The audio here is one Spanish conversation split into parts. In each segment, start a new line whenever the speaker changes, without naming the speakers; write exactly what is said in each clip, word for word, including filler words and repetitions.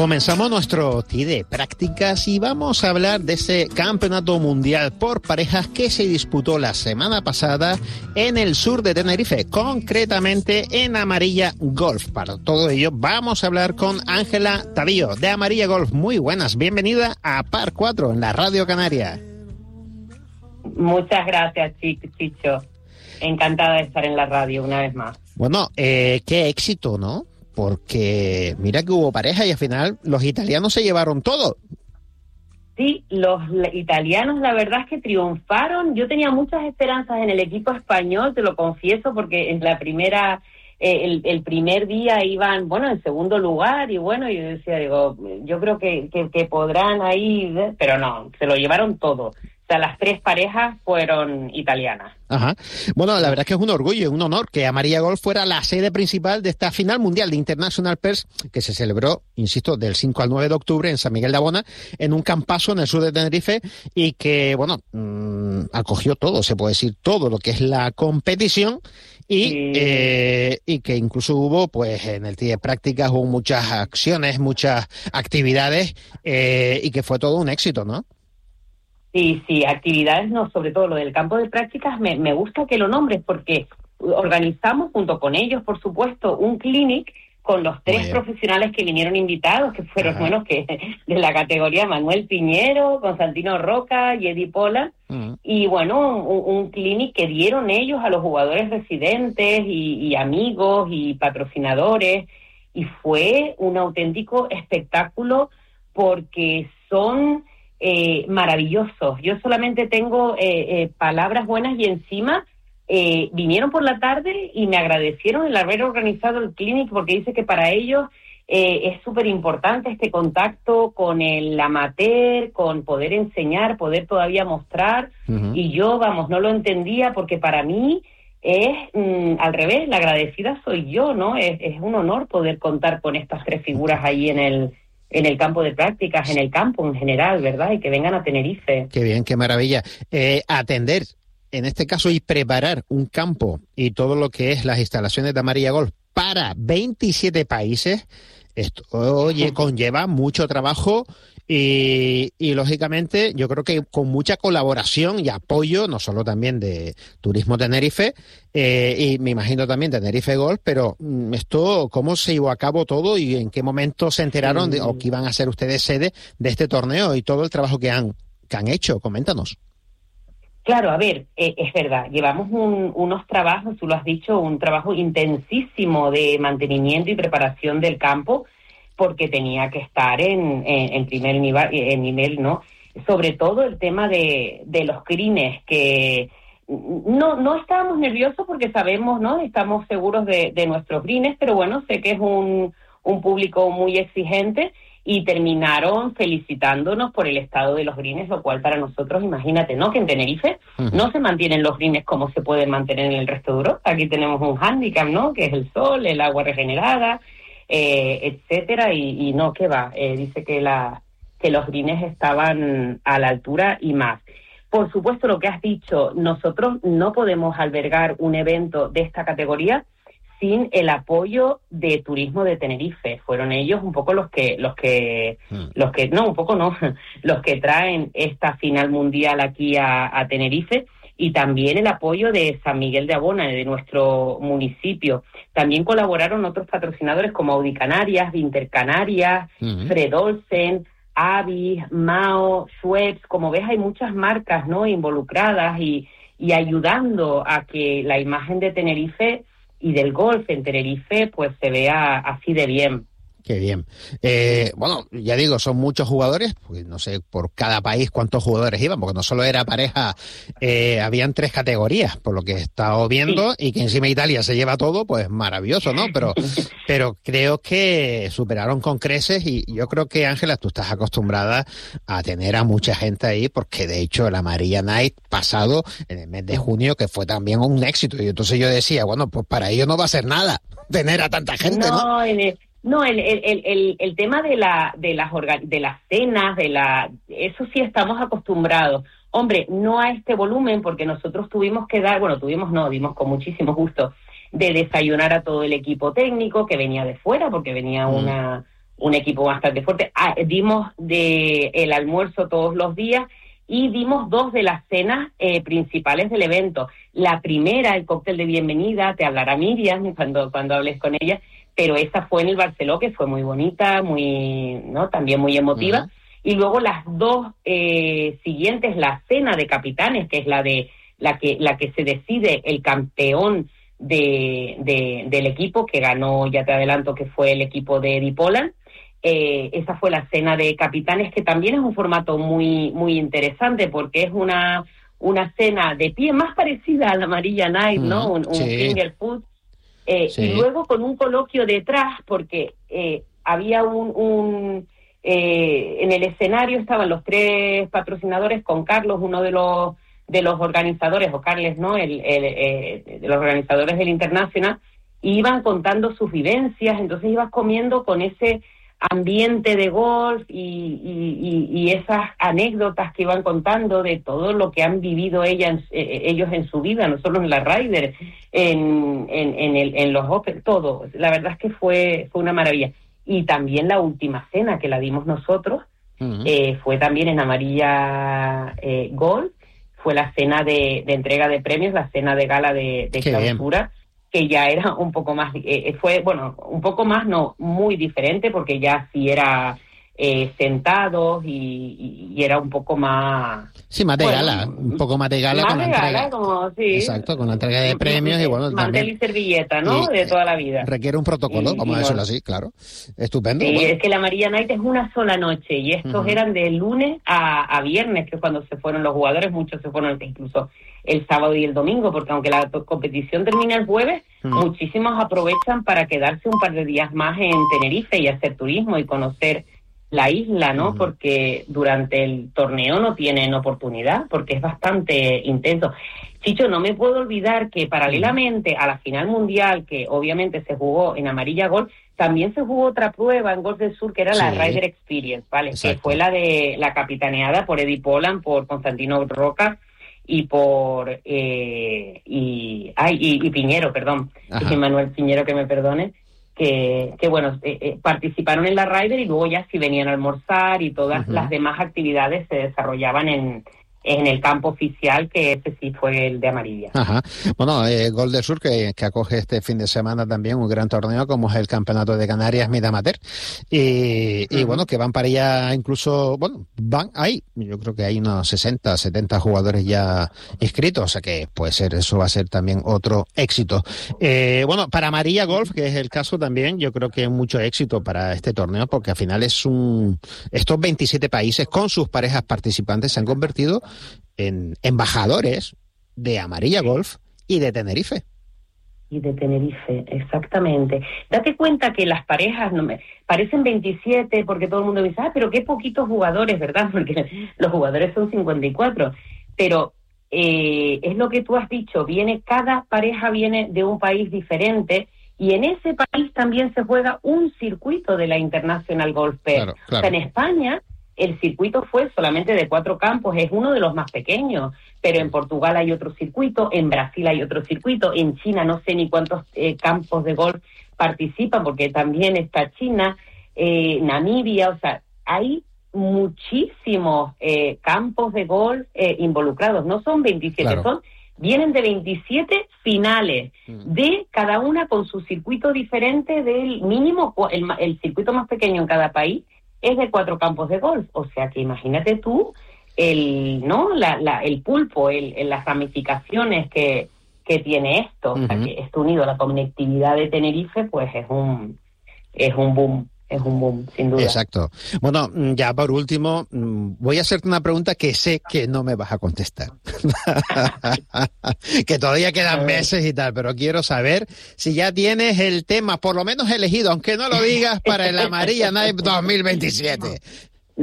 Comenzamos nuestro T I de prácticas y vamos a hablar de ese campeonato mundial por parejas que se disputó la semana pasada en el sur de Tenerife, concretamente en Amarilla Golf. Para todo ello vamos a hablar con Ángela Tavío de Amarilla Golf. Muy buenas, bienvenida a Par cuatro en la Radio Canaria.
Muchas gracias, Chicho. Encantada de estar en la radio una vez más.
Bueno, eh, qué éxito, ¿no? Porque mira que hubo pareja y al final los italianos se llevaron todo.
Sí, los italianos la verdad es que triunfaron. Yo tenía muchas esperanzas en el equipo español, te lo confieso, porque en la primera, eh, el, el primer día iban, bueno, en segundo lugar y bueno, yo decía, digo, yo creo que, que, que podrán ahí, pero no, se lo llevaron todo. O sea, las tres parejas fueron italianas.
Ajá. Bueno, la verdad es que es un orgullo y un honor que Amarilla Golf fuera la sede principal de esta final mundial de International Pairs que se celebró, insisto, del cinco al nueve de octubre en San Miguel de Abona, en un campazo en el sur de Tenerife y que, bueno, mmm, acogió todo, se puede decir, todo lo que es la competición y, sí. eh, y que incluso hubo, pues, en el T I de prácticas hubo muchas acciones, muchas actividades eh, y que fue todo un éxito, ¿no?
Sí, sí, actividades, no, sobre todo lo del campo de prácticas, me, me gusta que lo nombres porque organizamos junto con ellos, por supuesto, un clinic con los tres profesionales que vinieron invitados, que fueron, Ajá. bueno, que de la categoría Manuel Piñero, Constantino Roca y Eddie Pola, uh-huh. y bueno, un, un clinic que dieron ellos a los jugadores residentes y, y amigos y patrocinadores, y fue un auténtico espectáculo porque son... Eh, maravillosos. Yo solamente tengo eh, eh, palabras buenas y encima eh, vinieron por la tarde y me agradecieron el haber organizado el clinic porque dice que para ellos eh, es súper importante este contacto con el amateur, con poder enseñar, poder todavía mostrar uh-huh. y yo, vamos, no lo entendía porque para mí es mm, al revés, la agradecida soy yo, ¿no? Es, es un honor poder contar con estas tres figuras ahí en el en el campo de prácticas, en el campo en general, ¿verdad? Y que vengan a Tenerife.
Qué bien, qué maravilla. Eh, atender, en este caso, y preparar un campo y todo lo que es las instalaciones de Amarilla Golf para veintisiete países, esto, oye, conlleva mucho trabajo y, y, lógicamente, yo creo que con mucha colaboración y apoyo, no solo también de Turismo Tenerife, eh, y me imagino también Tenerife Golf, pero esto, ¿cómo se llevó a cabo todo y en qué momento se enteraron de, o que iban a ser ustedes sede de este torneo y todo el trabajo que han, que han hecho? Coméntanos.
Claro, a ver, eh, es verdad, llevamos un, unos trabajos, tú lo has dicho, un trabajo intensísimo de mantenimiento y preparación del campo, porque tenía que estar en, en, en primer nivel, en nivel, ¿no? Sobre todo el tema de, de los greens, que no no estábamos nerviosos porque sabemos, ¿no? Estamos seguros de, de nuestros greens, pero bueno, sé que es un, un público muy exigente y terminaron felicitándonos por el estado de los greens, lo cual para nosotros, imagínate, ¿no? Que en Tenerife uh-huh. no se mantienen los greens como se pueden mantener en el resto de Europa. Aquí tenemos un hándicap, ¿no? Que es el sol, el agua regenerada, Eh, etcétera, y, y no, que va, eh, dice que la que los greens estaban a la altura y más. Por supuesto, lo que has dicho, nosotros no podemos albergar un evento de esta categoría sin el apoyo de Turismo de Tenerife. Fueron ellos un poco los que, los que, mm. los que, no, un poco no, los que traen esta final mundial aquí a, a Tenerife. Y también el apoyo de San Miguel de Abona, de nuestro municipio. También colaboraron otros patrocinadores como Audi Canarias, Intercanarias, uh-huh. Fred Olsen, Avis, Mao, Schweppes. Como ves, hay muchas marcas, ¿no?, involucradas y, y ayudando a que la imagen de Tenerife y del golf en Tenerife pues se vea así de bien.
Qué bien. Eh, bueno, ya digo, son muchos jugadores, pues no sé por cada país cuántos jugadores iban, porque no solo era pareja, eh, habían tres categorías, por lo que he estado viendo, sí. Y que encima Italia se lleva todo, pues maravilloso, ¿no? Pero, pero creo que superaron con creces y yo creo que, Ángela, tú estás acostumbrada a tener a mucha gente ahí, porque de hecho el Amarilla Night pasado, en el mes de junio, que fue también un éxito, y entonces yo decía, bueno, pues para ellos no va a ser nada tener a tanta gente, ¿no?
No, en el... No, el, el, el, el tema de la de las orga, de las cenas, de la eso sí estamos acostumbrados. Hombre, no a este volumen, porque nosotros tuvimos que dar, bueno, tuvimos no, dimos con muchísimo gusto, de desayunar a todo el equipo técnico que venía de fuera, porque venía mm. una un equipo bastante fuerte. Ah, dimos de el almuerzo todos los días y dimos dos de las cenas eh, principales del evento. La primera, el cóctel de bienvenida, te hablará Miriam cuando, cuando hables con ella, pero esa fue en el Barceló, que fue muy bonita, muy, ¿no? También muy emotiva. Uh-huh. Y luego las dos eh, siguientes, la cena de capitanes, que es la de la que la que se decide el campeón de, de del equipo, que ganó, ya te adelanto, que fue el equipo de Eddie Poland. Eh, esa fue la cena de capitanes, que también es un formato muy muy interesante, porque es una una cena de pie, más parecida a la Amarilla Night, uh-huh. ¿no? Un, un
sí.
finger food. Eh, sí. Y luego con un coloquio detrás, porque eh, había un... un Eh, en el escenario estaban los tres patrocinadores con Carlos, uno de los de los organizadores, o Carles, ¿no? El, el eh, de los organizadores del Internacional, y iban contando sus vivencias. Entonces ibas comiendo con ese ambiente de golf y, y, y, y esas anécdotas que iban contando de todo lo que han vivido ella, eh, ellos en su vida, no solo en la Ryder, en, en, en, el, en los Open, todo. La verdad es que fue, fue una maravilla. Y también la última cena que la dimos nosotros, uh-huh. eh, fue también en Amarilla eh, Golf, fue la cena de, de entrega de premios, la cena de gala de, de clausura, que ya era un poco más, eh, fue, bueno, un poco más, no, muy diferente, porque ya sí era eh, sentados y, y, y era un poco más...
Sí, más de
bueno,
gala, un poco más de gala
más
con
de
la entrega.
Gala, como, sí.
Exacto, con la entrega de premios y bueno,
mantel
también...
y servilleta, ¿no?
Y,
de toda la vida.
Requiere un protocolo,
y,
vamos
y
a decirlo
bueno.
así, claro. Estupendo.
Sí,
bueno.
es que la Amarilla Night es una sola noche y estos uh-huh. eran de lunes a, a viernes, que es cuando se fueron los jugadores, muchos se fueron incluso el sábado y el domingo, porque aunque la competición termina el jueves, uh-huh. muchísimos aprovechan para quedarse un par de días más en Tenerife y hacer turismo y conocer la isla, ¿no? Uh-huh. Porque durante el torneo no tienen oportunidad, porque es bastante intenso. Chicho, no me puedo olvidar que paralelamente a la final mundial, que obviamente se jugó en Amarilla Golf, también se jugó otra prueba en Golf del Sur, que era sí. la Ryder Experience, ¿vale? Exacto. Que fue la de la capitaneada por Eddie Poland, por Constantino Roca y por eh, y, ay, y, y Piñero, perdón, dije Manuel Piñero, que me perdone. Que, que bueno, eh, eh, participaron en la Ryder y luego ya sí venían a almorzar y todas uh-huh. las demás actividades se desarrollaban en, en el campo oficial, que ese sí fue el de Amarilla.
Ajá. Bueno, eh, Golf del Sur, que, que acoge este fin de semana también un gran torneo como es el Campeonato de Canarias Mid Amateur. Y, uh-huh. y bueno, que van para allá incluso, bueno, van ahí. Yo creo que hay unos sesenta, setenta jugadores ya inscritos, o sea que puede ser, eso va a ser también otro éxito. Eh, bueno, para Amarilla Golf, que es el caso también, yo creo que mucho éxito para este torneo, porque al final es un, estos veintisiete países con sus parejas participantes se han convertido en embajadores de Amarilla Golf y de Tenerife.
Y de Tenerife, exactamente. Date cuenta que las parejas no me parecen veintisiete, porque todo el mundo dice, ah, pero qué poquitos jugadores, ¿verdad? Porque los jugadores son cincuenta y cuatro. Pero eh, es lo que tú has dicho, viene, cada pareja viene de un país diferente, y en ese país también se juega un circuito de la International Golf Pair. Claro, claro. O sea, en España el circuito fue solamente de cuatro campos, es uno de los más pequeños, pero en Portugal hay otro circuito, en Brasil hay otro circuito, en China no sé ni cuántos eh, campos de golf participan, porque también está China, eh, Namibia, o sea, hay muchísimos eh, campos de golf eh, involucrados, no son veintisiete, claro. son vienen de veintisiete finales, mm. de cada una con su circuito diferente, del mínimo, el, el circuito más pequeño en cada país es de cuatro campos de golf, o sea que imagínate tú el no la, la el pulpo, el, el las ramificaciones que, que tiene esto, uh-huh. o sea que esto unido a la conectividad de Tenerife, pues es un es un boom. Es un boom, sin duda.
Exacto. Bueno, ya por último, voy a hacerte una pregunta que sé que no me vas a contestar. Que todavía quedan meses y tal, pero quiero saber si ya tienes el tema, por lo menos elegido, aunque no lo digas, para el Amarilla Night dos mil veintisiete.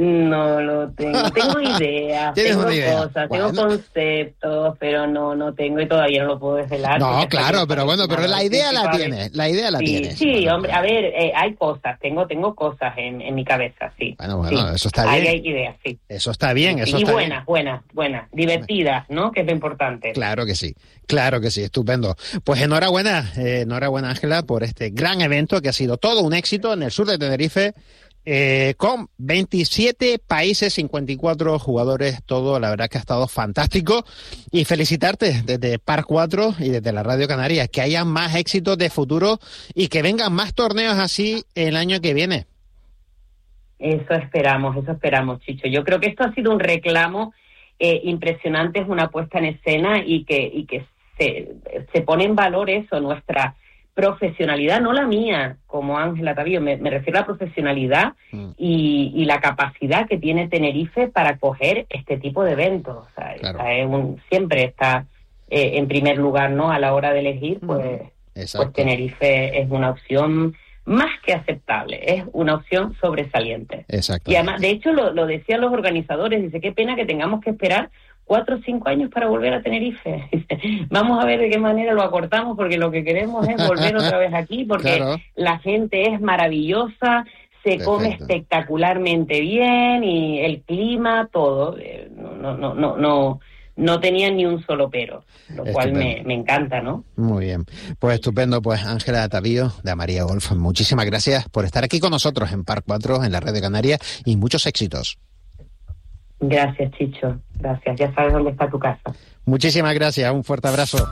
No lo tengo, tengo ideas, tengo
idea?
cosas,
Bueno.
tengo conceptos, pero no no tengo y todavía no lo puedo desvelar.
No, claro, pero bueno, pero la idea la tienes, la idea la
sí,
tienes.
Sí,
bueno,
hombre, a ver, eh, hay cosas, tengo tengo cosas en, en mi cabeza, sí.
Bueno, bueno,
sí.
eso está bien.
Ahí hay ideas, sí.
Eso está bien, eso
y
está
buenas,
bien.
buenas, buenas, divertidas, ¿no? Que es lo importante.
Claro que sí, claro que sí, estupendo. Pues enhorabuena, eh, enhorabuena Ángela por este gran evento que ha sido todo un éxito en el sur de Tenerife. Eh, con veintisiete países, cincuenta y cuatro jugadores, todo, la verdad que ha estado fantástico. Y felicitarte desde Par cuatro y desde la Radio Canaria, que haya más éxitos de futuro y que vengan más torneos así el año que viene.
Eso esperamos, eso esperamos, Chicho. Yo creo que esto ha sido un reclamo eh, impresionante, es una puesta en escena y que, y que se, se pone en valor eso, nuestra profesionalidad, no la mía, como Ángela Tavío, me, me refiero a la profesionalidad mm. y, y la capacidad que tiene Tenerife para coger este tipo de eventos. O sea,
claro.
está en un, siempre está eh, en primer lugar, ¿no? A la hora de elegir, pues, pues Tenerife es una opción más que aceptable, es una opción sobresaliente.
Exacto.
Y además, de hecho, lo, lo decían los organizadores, dice, qué pena que tengamos que esperar cuatro o cinco años para volver a Tenerife. Vamos a ver de qué manera lo acortamos, porque lo que queremos es volver otra vez aquí, porque claro. La gente es maravillosa, se Perfecto. Come espectacularmente bien y el clima, todo. No, no, no, no, no tenía ni un solo pero, lo estupendo. Cual me, me encanta, ¿no?
Muy bien. Pues estupendo. Pues Ángela Tavío, de Amaria Golf, muchísimas gracias por estar aquí con nosotros en Par cuatro, en la Red de Canarias, y muchos éxitos.
Gracias, Chicho. Gracias. Ya sabes dónde está tu casa.
Muchísimas gracias. Un fuerte abrazo.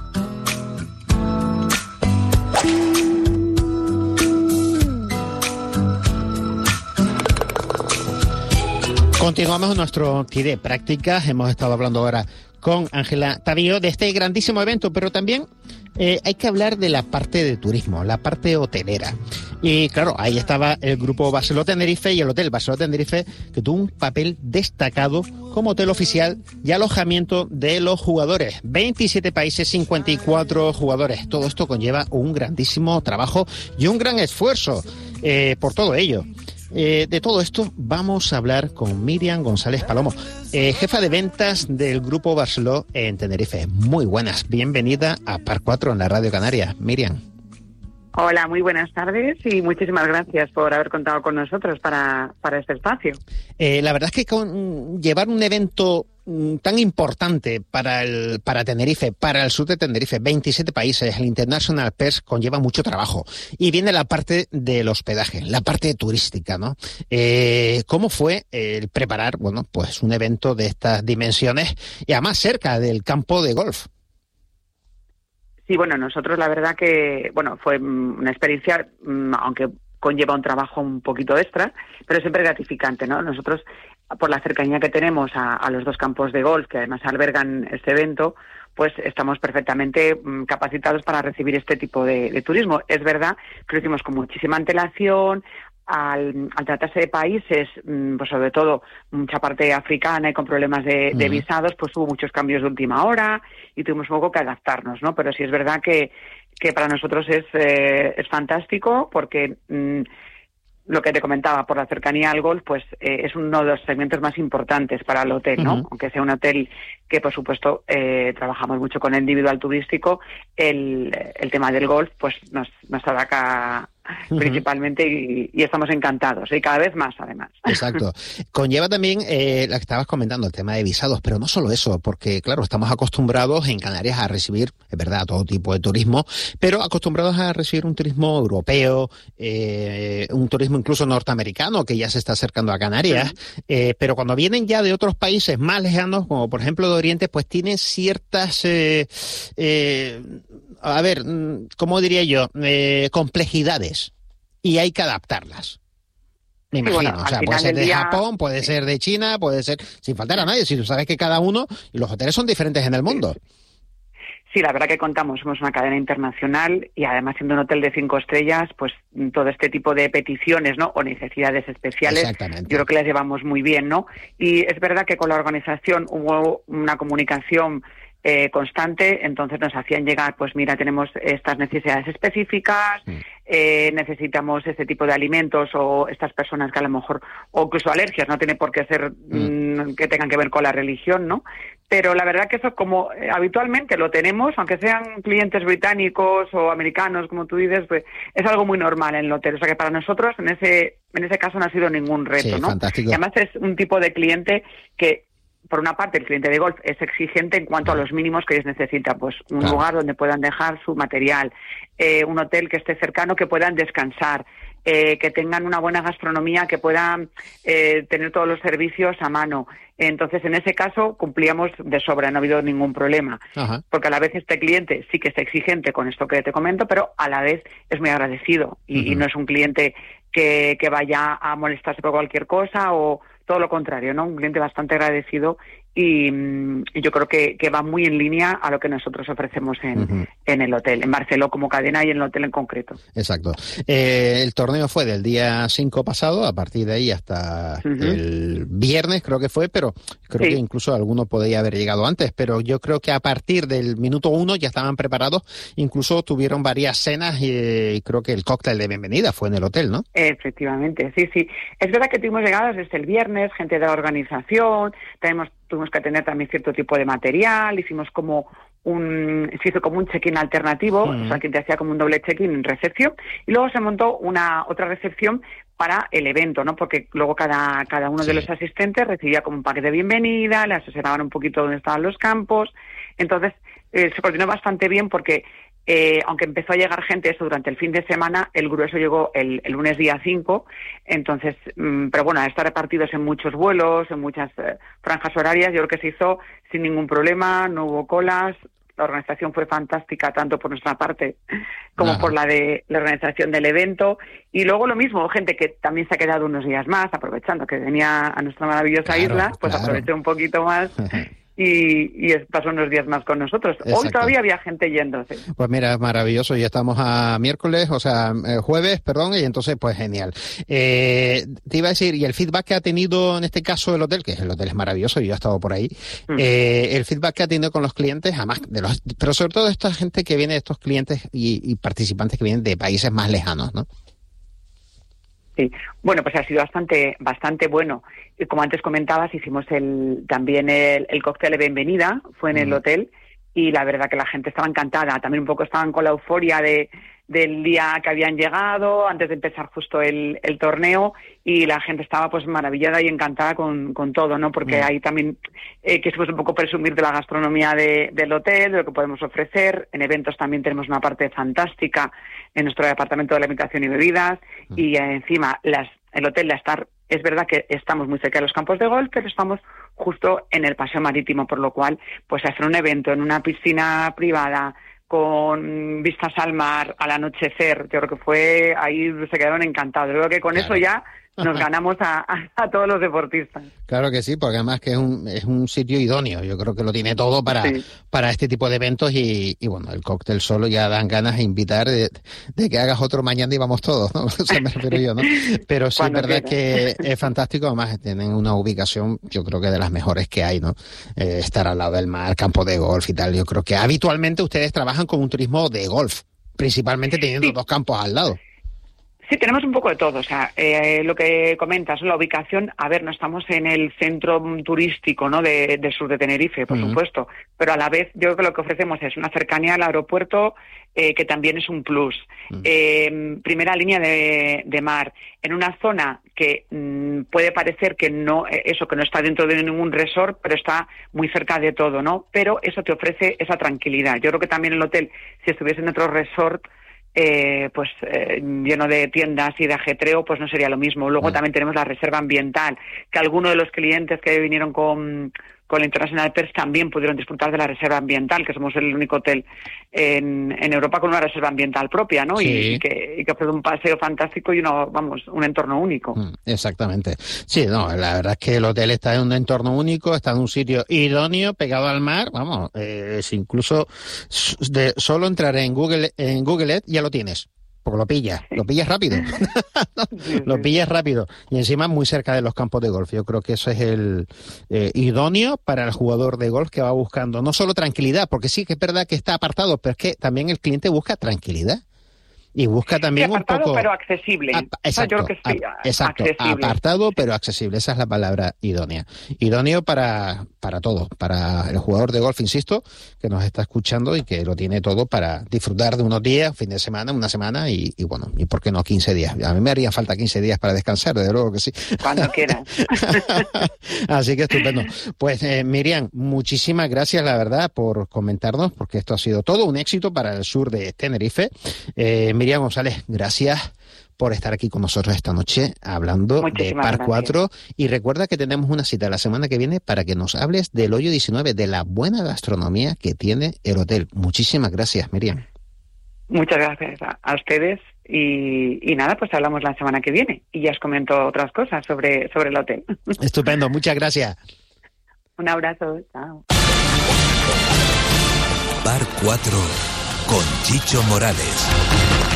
Continuamos nuestro T I D Prácticas. Hemos estado hablando ahora con Ángela Tavío de este grandísimo evento, pero también eh, hay que hablar de la parte de turismo, la parte hotelera. Y claro, ahí estaba el grupo Barceló Tenerife y el hotel Barceló Tenerife, que tuvo un papel destacado como hotel oficial y alojamiento de los jugadores. veintisiete países, cincuenta y cuatro jugadores. Todo esto conlleva un grandísimo trabajo y un gran esfuerzo eh, por todo ello. Eh, de todo esto vamos a hablar con Miriam González Palomo, eh, jefa de ventas del Grupo Barceló en Tenerife. Muy buenas, bienvenida a Par cuatro en la Radio Canaria. Miriam.
Hola, muy buenas tardes y muchísimas gracias por haber contado con nosotros para, para este espacio.
Eh, la verdad es que con, llevar un evento tan importante para el para Tenerife, para el sur de Tenerife, veintisiete países, el International Pers conlleva mucho trabajo. Y viene la parte del hospedaje, la parte turística, ¿no? Eh, ¿Cómo fue el preparar, bueno, pues un evento de estas dimensiones y además cerca del campo de golf?
Sí, bueno, nosotros la verdad que, bueno, fue una experiencia, aunque conlleva un trabajo un poquito extra, pero siempre gratificante, ¿no? Nosotros, por la cercanía que tenemos a, a los dos campos de golf, que además albergan este evento, pues estamos perfectamente mm, capacitados para recibir este tipo de, de turismo. Es verdad que lo hicimos con muchísima antelación. Al, al tratarse de países, pues sobre todo mucha parte africana y con problemas de, de visados, pues hubo muchos cambios de última hora y tuvimos un poco que adaptarnos, ¿no? Pero sí es verdad que, que para nosotros es, eh, es fantástico porque mmm, lo que te comentaba, por la cercanía al golf, pues eh, es uno de los segmentos más importantes para el hotel, ¿no? Uh-huh. Aunque sea un hotel que, por supuesto, eh, trabajamos mucho con el individual turístico, el, el tema del golf, pues nos, nos ataca uh-huh. principalmente y, y estamos encantados, y cada vez más, además.
Exacto. Conlleva también, eh, la que estabas comentando, el tema de visados, pero no solo eso, porque, claro, estamos acostumbrados en Canarias a recibir, es verdad, todo tipo de turismo, pero acostumbrados a recibir un turismo europeo, eh, un turismo incluso norteamericano, que ya se está acercando a Canarias, uh-huh. eh, pero cuando vienen ya de otros países más lejanos, como por ejemplo de Oriente, pues tienen ciertas, eh, eh, a ver, ¿cómo diría yo?, eh, complejidades, y hay que adaptarlas. Me imagino, sí, bueno, o sea, puede ser de día... Japón, puede sí. ser de China, puede ser, sin faltar a nadie, si tú sabes que cada uno, y los hoteles son diferentes en el mundo.
Sí. Sí, la verdad que contamos, somos una cadena internacional y además siendo un hotel de cinco estrellas, pues todo este tipo de peticiones, ¿no? O necesidades especiales, yo creo que las llevamos muy bien, ¿no? Y es verdad que con la organización hubo una comunicación eh, constante, entonces nos hacían llegar, pues mira, tenemos estas necesidades específicas, mm. eh, necesitamos este tipo de alimentos, o estas personas que a lo mejor, o incluso alergias, no tiene por qué ser mm. Mm, que tengan que ver con la religión, ¿no? Pero la verdad que eso, como eh, habitualmente lo tenemos, aunque sean clientes británicos o americanos, como tú dices, pues es algo muy normal en el hotel. O sea que para nosotros en ese en ese caso no ha sido ningún reto,
sí,
¿no?
Fantástico.
Y además es un tipo de cliente que, por una parte, el cliente de golf es exigente en cuanto a los mínimos que ellos necesitan, pues un claro. lugar donde puedan dejar su material, eh, un hotel que esté cercano, que puedan descansar, eh, que tengan una buena gastronomía, que puedan eh, tener todos los servicios a mano. Entonces, en ese caso, cumplíamos de sobra, no ha habido ningún problema. Ajá. Porque a la vez este cliente sí que es exigente con esto que te comento, pero a la vez es muy agradecido y, uh-huh. y no es un cliente que, que vaya a molestarse por cualquier cosa o todo lo contrario, ¿no? Un cliente bastante agradecido y, y yo creo que, que va muy en línea a lo que nosotros ofrecemos en, uh-huh. en el hotel, en Barceló como cadena y en el hotel en concreto.
Exacto. Eh, el torneo fue del día cinco pasado, a partir de ahí hasta uh-huh. el viernes creo que fue, pero creo sí. que incluso alguno podía haber llegado antes, pero yo creo que a partir del minuto uno ya estaban preparados, incluso tuvieron varias cenas y, y creo que el cóctel de bienvenida fue en el hotel, ¿no?
Efectivamente, sí, sí. Es verdad que tuvimos llegadas desde el viernes, gente de la organización, tenemos tuvimos que tener también cierto tipo de material, hicimos como un, se hizo como un check-in alternativo, mm. o sea, que te hacía como un doble check-in en recepción, y luego se montó una otra recepción para el evento, ¿no? Porque luego cada, cada uno sí. de los asistentes recibía como un paquete de bienvenida, le asesoraban un poquito dónde estaban los campos, entonces eh, se coordinó bastante bien porque Eh, aunque empezó a llegar gente eso durante el fin de semana, el grueso llegó el, el lunes día cinco, entonces, mmm, pero bueno, está repartidos en muchos vuelos, en muchas eh, franjas horarias, yo creo que se hizo sin ningún problema, no hubo colas, la organización fue fantástica tanto por nuestra parte como Ajá. por la de la organización del evento, y luego lo mismo, gente que también se ha quedado unos días más, aprovechando que venía a nuestra maravillosa claro, isla, pues claro. aprovechó un poquito más. Y, y pasó unos días más con nosotros. Exacto. Hoy todavía había gente yéndose.
Pues mira, maravilloso. Ya estamos a miércoles, o sea, eh, jueves, perdón, y entonces, pues genial. Eh, te iba a decir, y el feedback que ha tenido en este caso el hotel, que el hotel es maravilloso, y yo he estado por ahí, mm. eh, el feedback que ha tenido con los clientes, además, de los, pero sobre todo de esta gente que viene, de estos clientes y, y participantes que vienen de países más lejanos, ¿no?
Sí, bueno, pues ha sido bastante bastante bueno. Y como antes comentabas, hicimos el también el, el cóctel de bienvenida, fue en mm. el hotel, y la verdad que la gente estaba encantada. También un poco estaban con la euforia de del día que habían llegado, antes de empezar justo el, el torneo, y la gente estaba pues maravillada y encantada con, con todo, ¿no? Porque mm. ahí también eh, quisimos un poco presumir de la gastronomía de, del hotel, de lo que podemos ofrecer. En eventos también tenemos una parte fantástica en nuestro departamento de alimentación y bebidas, mm. y eh, encima las, el hotel la estar, es verdad que estamos muy cerca de los campos de golf, pero estamos justo en el paseo marítimo, por lo cual pues hacer un evento en una piscina privada con vistas al mar, al anochecer, yo creo que fue, ahí se quedaron encantados. Creo que con claro. eso ya nos ganamos a, a, a todos los deportistas.
Claro que sí, porque además que es un, es un sitio idóneo, yo creo que lo tiene todo para, sí. para este tipo de eventos y, y bueno, el cóctel solo ya dan ganas de invitar de, de que hagas otro mañana y vamos todos, ¿no? O sea, me refiero yo, ¿no? Pero sí, es verdad que es fantástico, además tienen una ubicación, yo creo que de las mejores que hay, ¿no? Eh, estar al lado del mar, campo de golf y tal, yo creo que habitualmente ustedes trabajan con un turismo de golf, principalmente teniendo sí. dos campos al lado.
Sí, tenemos un poco de todo. O sea, eh, lo que comentas, la ubicación, a ver, no estamos en el centro turístico, ¿no? De, del sur de Tenerife, por uh-huh. supuesto, pero a la vez yo creo que lo que ofrecemos es una cercanía al aeropuerto eh, que también es un plus. Uh-huh. Eh, primera línea de, de mar, en una zona que mmm, puede parecer que no, eso que no está dentro de ningún resort, pero está muy cerca de todo, ¿no? Pero eso te ofrece esa tranquilidad. Yo creo que también el hotel, si estuviese en otro resort, Eh, pues eh, lleno de tiendas y de ajetreo, pues no sería lo mismo. Luego mm. también tenemos la reserva ambiental, que algunos de los clientes que vinieron con, con la International Pers también pudieron disfrutar de la reserva ambiental, que somos el único hotel en, en Europa con una reserva ambiental propia, ¿no? Sí. Y, y, que, y que ofrece un paseo fantástico y uno, vamos, un entorno único.
Mm, exactamente. Sí, no, la verdad es que el hotel está en un entorno único, está en un sitio idóneo, pegado al mar, vamos, eh, es incluso de solo entrar en Google, en Google Earth ya lo tienes. porque lo pillas, lo pillas rápido. Lo pillas rápido. Y encima muy cerca de los campos de golf. Yo creo que eso es el eh, idóneo para el jugador de golf que va buscando no solo tranquilidad, porque sí que es verdad que está apartado, pero es que también el cliente busca tranquilidad. Y busca también
sí, apartado,
un poco...
pero accesible.
A, exacto,
Yo creo que sí,
a, exacto
accesible.
Apartado, pero accesible. Esa es la palabra idónea. Idóneo para, para todo. Para el jugador de golf, insisto, que nos está escuchando y que lo tiene todo para disfrutar de unos días, fin de semana, una semana y, y bueno, y por qué no quince días. A mí me harían falta quince días para descansar, desde luego que sí.
Cuando quieras.
Así que estupendo. Pues eh, Miriam, muchísimas gracias, la verdad, por comentarnos, porque esto ha sido todo un éxito para el sur de Tenerife. Eh, Miriam González, gracias por estar aquí con nosotros esta noche hablando
Muchísimas
de Par
gracias.
cuatro. Y recuerda que tenemos una cita la semana que viene para que nos hables del Hoyo diecinueve, de la buena gastronomía que tiene el hotel. Muchísimas gracias, Miriam.
Muchas gracias a, a ustedes y, y nada, pues hablamos la semana que viene y ya os comento otras cosas sobre, sobre el hotel.
Estupendo, muchas gracias.
Un abrazo, chao.
Par cuatro con Chicho Morales.